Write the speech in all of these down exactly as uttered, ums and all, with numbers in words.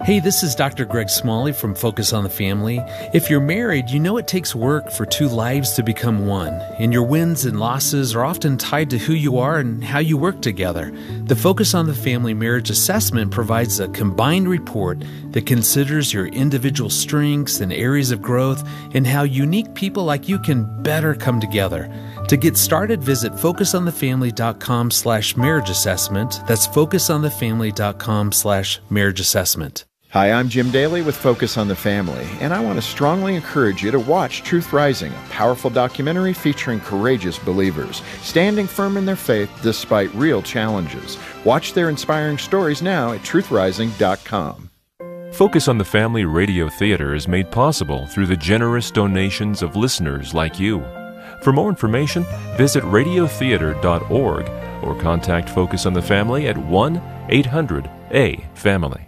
Hey, this is Doctor Greg Smalley from Focus on the Family. If you're married, you know it takes work for two lives to become one, and your wins and losses are often tied to who you are and how you work together. The Focus on the Family Marriage Assessment provides a combined report that considers your individual strengths and areas of growth and how unique people like you can better come together. To get started, visit focusonthefamily.com slash marriage assessment. That's focusonthefamily.com slash marriage assessment. Hi, I'm Jim Daly with Focus on the Family, and I want to strongly encourage you to watch Truth Rising, a powerful documentary featuring courageous believers, standing firm in their faith despite real challenges. Watch their inspiring stories now at truth rising dot com. Focus on the Family Radio Theater is made possible through the generous donations of listeners like you. For more information, visit radio theater dot org or contact Focus on the Family at one eight hundred A family.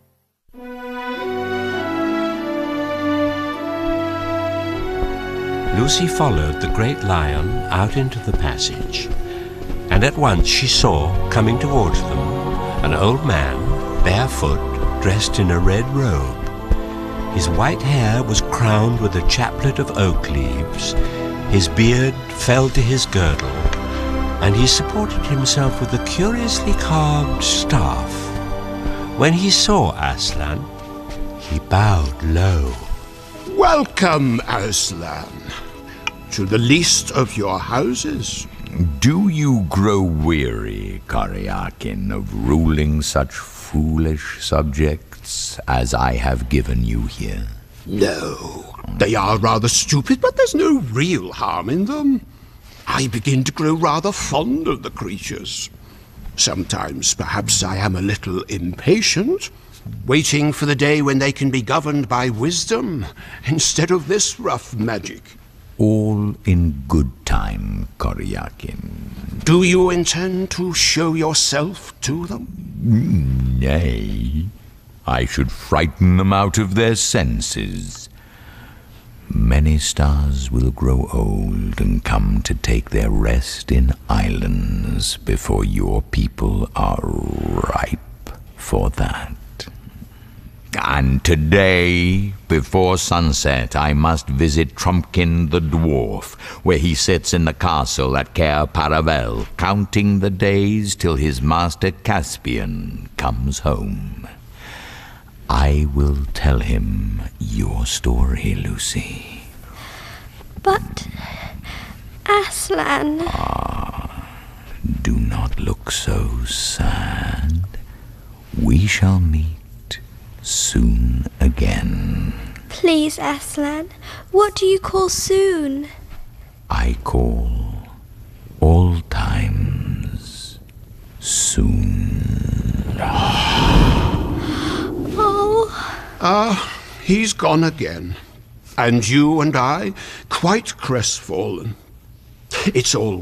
Lucy followed the great lion out into the passage, and at once she saw, coming towards them, an old man, barefoot, dressed in a red robe. His white hair was crowned with a chaplet of oak leaves, his beard fell to his girdle, and he supported himself with a curiously carved staff. When he saw Aslan, he bowed low. Welcome, Aslan, to the least of your houses. Do you grow weary, Karyakin, of ruling such foolish subjects as I have given you here? No, they are rather stupid, but there's no real harm in them. I begin to grow rather fond of the creatures. Sometimes, perhaps, I am a little impatient, waiting for the day when they can be governed by wisdom instead of this rough magic. All in good time, Karyakin. Do you intend to show yourself to them? Nay, I should frighten them out of their senses. Many stars will grow old and come to take their rest in islands before your people are ripe for that. And today, before sunset, I must visit Trumpkin the dwarf, where he sits in the castle at Cair Paravel, counting the days till his master Caspian comes home. I will tell him your story, Lucy. But, Aslan... Ah, do not look so sad. We shall meet soon again. Please, Aslan, what do you call soon? I call all times soon. Oh. Ah, he's gone again. And you and I, quite crestfallen. It's all